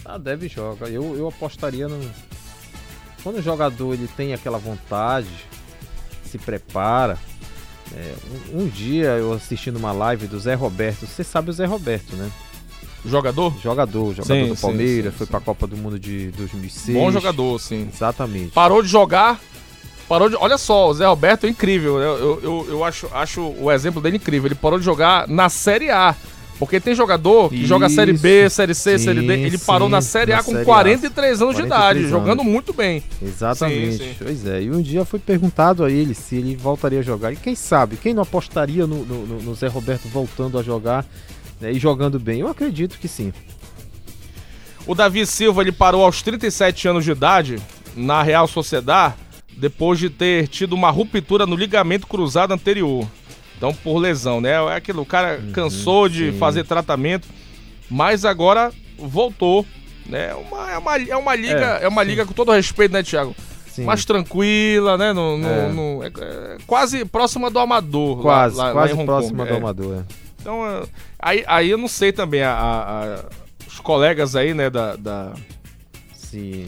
Deve jogar. Eu apostaria no... Quando o jogador ele tem aquela vontade, se prepara... Um dia eu assistindo uma live do Zé Roberto. Você sabe o Zé Roberto, né? Jogador Sim, do Palmeiras, sim. Foi pra Copa do Mundo de 2006. Bom jogador, sim. Exatamente. Parou de jogar. Olha só, o Zé Roberto é incrível. Eu acho o exemplo dele incrível. Ele parou de jogar na Série A. Porque tem jogador que joga Série B, Série C, Série D. Ele parou na Série A com 43 anos de idade, jogando muito bem. Exatamente. Sim. Pois é. E um dia foi perguntado a ele se ele voltaria a jogar. E quem sabe, quem não apostaria no Zé Roberto voltando a jogar, né, e jogando bem? Eu acredito que sim. O Davi Silva, ele parou aos 37 anos de idade na Real Sociedad, depois de ter tido uma ruptura no ligamento cruzado anterior. Então, por lesão, né? É aquilo, o cara cansou de fazer tratamento, mas agora voltou, né? É uma liga com todo respeito, né, Thiago? Sim. Mais tranquila, né? É quase próxima do amador. Quase lá em Hong próxima Kong. do amador, Então, aí eu não sei também, os colegas aí, né, Sim.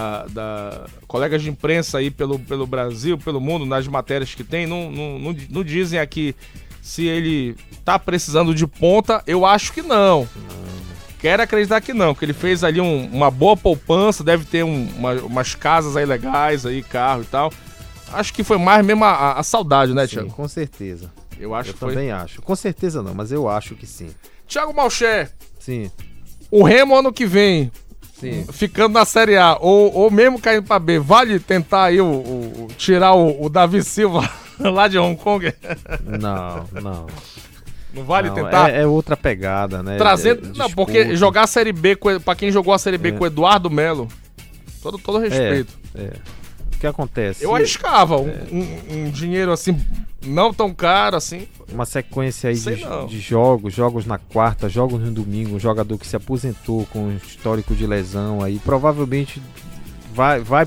colegas de imprensa aí pelo Brasil, pelo mundo, nas matérias que tem, não dizem aqui se ele tá precisando de ponta. Eu acho que não. Quero acreditar que não, porque ele fez ali uma boa poupança, deve ter umas casas aí legais, aí, carro e tal. Acho que foi mais mesmo a saudade, né, Thiago? Sim, com certeza. Eu também acho. Com certeza não, mas eu acho que sim. Thiago Malcher, Sim. o Remo ano que vem, Sim. ficando na Série A, ou mesmo caindo pra B, vale tentar aí tirar o Davi Silva lá de Hong Kong? Não. Não vale tentar? É outra pegada, né? Trazendo. Não, porque jogar a Série B, pra quem jogou a Série B com o Eduardo Melo, todo respeito. O que acontece? Eu arriscava um dinheiro assim, não tão caro assim. Uma sequência aí de jogos na quarta, jogos no domingo, um jogador que se aposentou com um histórico de lesão aí, provavelmente vai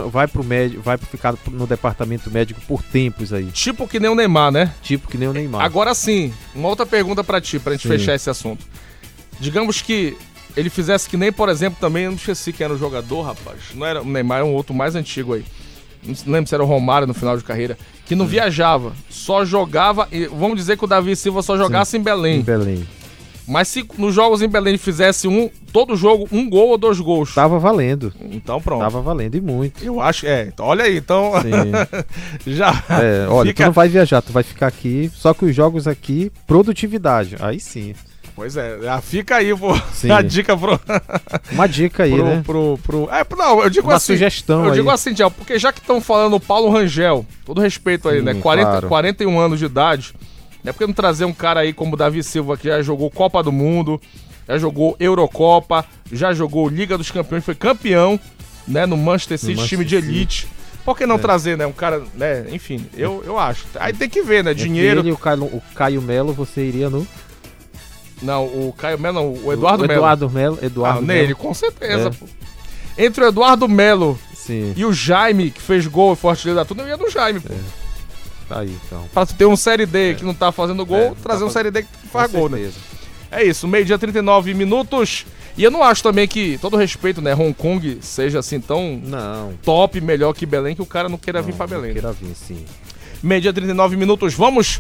ficar no departamento médico por tempos aí. Tipo que nem o Neymar, né? Tipo que nem o Neymar. Agora sim, uma outra pergunta pra ti, pra gente fechar esse assunto. Digamos que ele fizesse que nem, por exemplo, também, eu não esqueci quem era o jogador, rapaz. Não era o Neymar, é um outro mais antigo aí. Não lembro se era o Romário no final de carreira, que não viajava, só jogava, vamos dizer que o Davi Silva só jogasse em Belém. Em Belém. Mas se nos jogos em Belém ele fizesse todo jogo, 1 gol ou 2 gols. Tava valendo. Então pronto. Tava valendo e muito. Eu acho, então, olha aí, então... já... olha, tu não vai viajar, tu vai ficar aqui, só que os jogos aqui, produtividade, aí sim. Pois já fica aí, a dica uma dica aí, né? Não, eu digo uma assim... sugestão eu aí. digo assim, Tiago, porque já que estão falando o Paulo Rangel, todo respeito aí, né? 41 anos de idade, não é porque não trazer um cara aí como o Davi Silva, que já jogou Copa do Mundo, já jogou Eurocopa, já jogou Liga dos Campeões, foi campeão, né, no Manchester City, time de elite. Por que não trazer, né, um cara, né, enfim, eu acho. Aí tem que ver, né, dinheiro... Ele e o Caio Melo, você iria no... Não, o Caio Melo não, o Eduardo Melo. Eduardo Melo. Nele, com certeza, pô. Entre o Eduardo Melo e o Jaime, que fez gol e foi artilheiro da turma, eu ia no Jaime, pô. Tá aí, então. Pra ter um Série D que não tá fazendo gol, trazer um Série D que faz gol, né? É isso, meio-dia 39 minutos. E eu não acho também que, todo respeito, né, Hong Kong seja assim tão top, melhor que Belém, que o cara não queira vir pra Belém. Não queira vir, sim. Meio-dia 39 minutos, vamos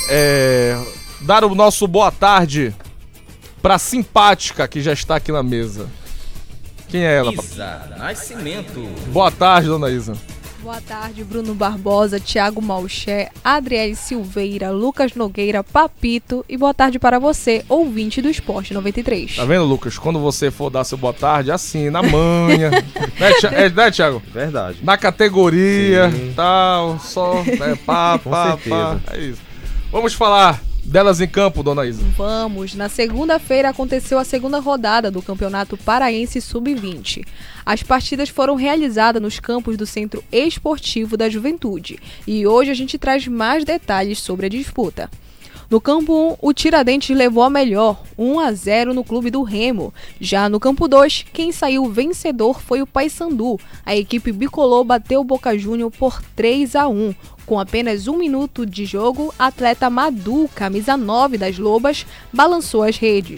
dar o nosso boa tarde pra Simpática, que já está aqui na mesa. Quem é ela? Isa Nascimento. Boa tarde, dona Isa. Boa tarde, Bruno Barbosa, Thiago Malcher, Adriele Silveira, Lucas Nogueira, Papito e boa tarde para você, ouvinte do Esporte 93. Tá vendo, Lucas? Quando você for dar seu boa tarde, assim, na manha. né, Thiago? Verdade. Na categoria, tal, só, pá. É isso. Vamos falar delas em campo, dona Isa. Vamos. Na segunda-feira aconteceu a segunda rodada do Campeonato Paraense Sub-20. As partidas foram realizadas nos campos do Centro Esportivo da Juventude. E hoje a gente traz mais detalhes sobre a disputa. No campo 1, o Tiradentes levou a melhor, 1-0 no clube do Remo. Já no campo 2, quem saiu vencedor foi o Paysandu. A equipe bicolor bateu o Boca Júnior por 3-1. Com apenas 1 minuto de jogo, atleta Madu, camisa 9 das Lobas, balançou as redes.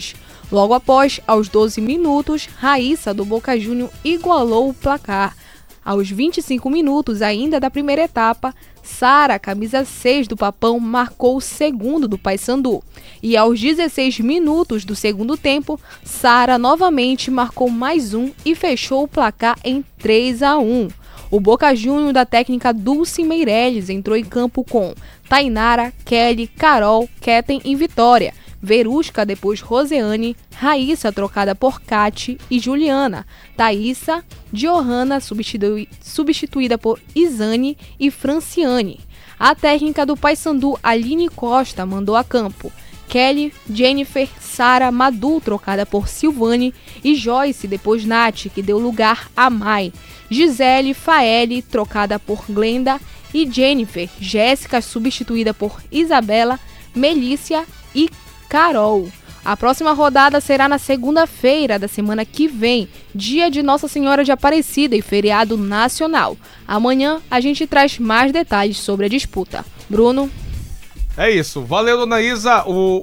Logo após, aos 12 minutos, Raíssa do Boca Juniors igualou o placar. Aos 25 minutos ainda da primeira etapa, Sara, camisa 6 do Papão, marcou o segundo do Paysandu. E aos 16 minutos do segundo tempo, Sara novamente marcou mais um e fechou o placar em 3-1. O Boca Juniors da técnica Dulce Meirelles entrou em campo com Tainara, Kelly, Carol, Keten e Vitória. Verusca, depois Roseane, Raíssa trocada por Cate e Juliana, Thaísa, Johanna substituída por Isane e Franciane. A técnica do Paysandu, Aline Costa, mandou a campo Kelly, Jennifer, Sara, Madu trocada por Silvane e Joyce, depois Nath, que deu lugar a Mai. Gisele, Faele trocada por Glenda e Jennifer, Jéssica substituída por Isabela, Melícia e Carol. A próxima rodada será na segunda-feira da semana que vem, dia de Nossa Senhora de Aparecida e feriado nacional. Amanhã a gente traz mais detalhes sobre a disputa. Bruno? É isso. Valeu, dona Isa.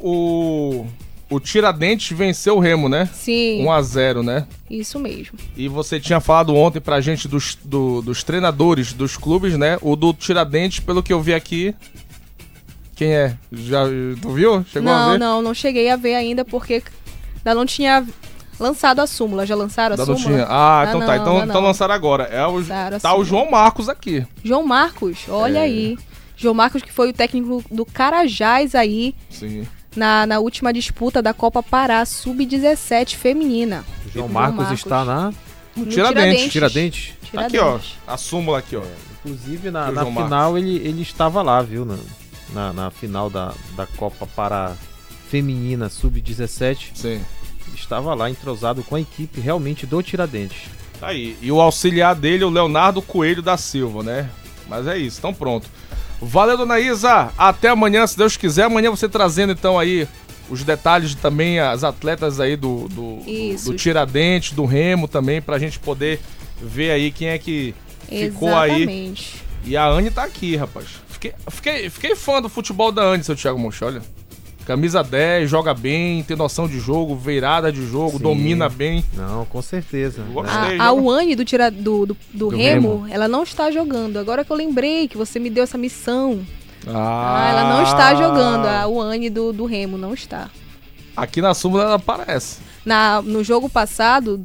O Tiradentes venceu o Remo, né? Sim. 1-0, né? Isso mesmo. E você tinha falado ontem pra gente dos treinadores dos clubes, né? O do Tiradentes, pelo que eu vi aqui... Quem é? Tu viu? Chegou a ver? Não cheguei a ver ainda porque ainda não tinha lançado a súmula. Já lançaram a súmula? Não tinha. Então tá. Então lançaram agora. O João Marcos aqui. João Marcos, olha aí. João Marcos, que foi o técnico do Carajás aí. Sim. Na última disputa da Copa Pará Sub-17 feminina. João Marcos está no Tiradentes. Tiradentes. Aqui, ó. A súmula aqui, ó. Inclusive na final ele estava lá, viu? Na final da Copa Pará Feminina Sub-17. Sim. Estava lá entrosado com a equipe realmente do Tiradentes. Tá aí. E o auxiliar dele, o Leonardo Coelho da Silva, né? Mas é isso, então pronto. Valeu, dona Isa. Até amanhã, se Deus quiser. Amanhã você trazendo então aí os detalhes também, as atletas aí do Tiradentes, do Remo também, pra gente poder ver aí quem é que ficou aí. Exatamente. E a Anne tá aqui, rapaz. Fiquei fã do futebol da Anne, seu Thiago Moncha, olha. Camisa 10, joga bem, tem noção de jogo, virada de jogo, sim, domina bem. Não, com certeza. A Anne do Remo, ela não está jogando. Agora que eu lembrei que você me deu essa missão. Ela não está jogando. A Anne do Remo não está. Aqui na súmula ela aparece. No jogo passado,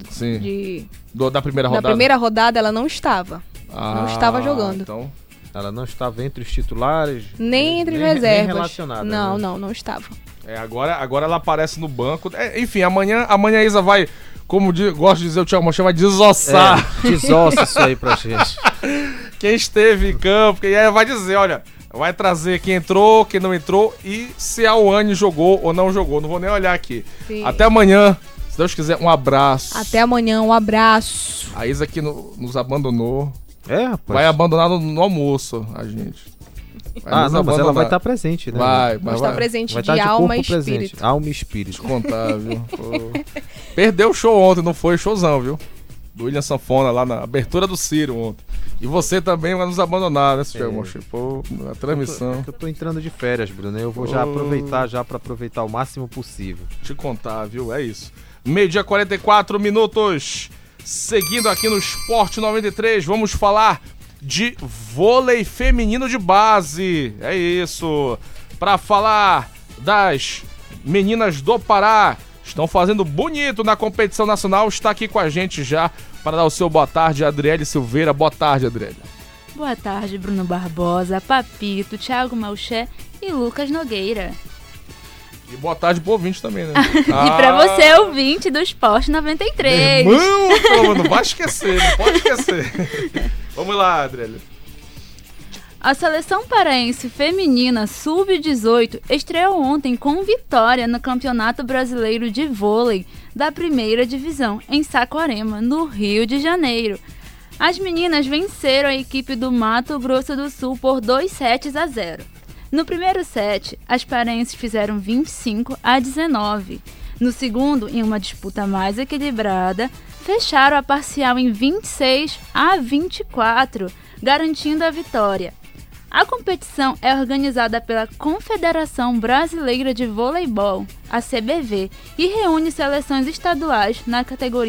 da primeira rodada. Na primeira rodada ela não estava. Não estava jogando. Então... Ela não estava entre os titulares? Nem entre os reservas. Nem relacionada. Não estava. Agora ela aparece no banco. Enfim, amanhã a Isa vai, como gosto de dizer o Thiago Moncha, vai desossar. Desossa isso aí pra gente. Quem esteve em campo, e aí vai dizer, olha, vai trazer quem entrou, quem não entrou e se a Anne jogou ou não jogou. Não vou nem olhar aqui. Sim. Até amanhã. Se Deus quiser, um abraço. Até amanhã, um abraço. A Isa aqui nos abandonou. Rapaz. Vai abandonar no almoço a gente. Mas ela vai estar presente, né? Vai estar presente de alma e espírito. Alma e espírito. Contar, viu? Perdeu o show ontem, não foi showzão, viu? Do William Sanfona lá na abertura do Ciro ontem. E você também vai nos abandonar, né, Thiago Moncha? Na transmissão. Eu tô entrando de férias, Bruno. Eu vou já aproveitar o máximo possível. Te contar, viu? É isso. 12h 44 minutos. Seguindo aqui no Esporte 93, vamos falar de vôlei feminino de base. É isso. Para falar das meninas do Pará, estão fazendo bonito na competição nacional. Está aqui com a gente já para dar o seu boa tarde, Adriele Silveira. Boa tarde, Adriele. Boa tarde, Bruno Barbosa, Papito, Thiago Malché e Lucas Nogueira. E boa tarde pro ouvinte também, né? E pra você, ouvinte do Esporte 93. Não vai esquecer, não pode esquecer. Vamos lá, Adriele. A seleção paraense feminina Sub-18 estreou ontem com vitória no Campeonato Brasileiro de Vôlei da Primeira Divisão, em Saquarema, no Rio de Janeiro. As meninas venceram a equipe do Mato Grosso do Sul por 2-0. No primeiro set, as paraenses fizeram 25-19. No segundo, em uma disputa mais equilibrada, fecharam a parcial em 26-24, garantindo a vitória. A competição é organizada pela Confederação Brasileira de Voleibol a CBV, e reúne seleções estaduais na categoria